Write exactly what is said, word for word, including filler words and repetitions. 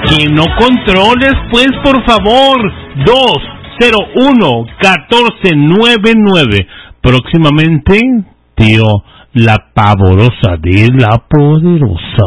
Que no controles, pues, por favor. dos cero uno, uno cuatro nueve nueve. Próximamente, tío, la pavorosa de la poderosa.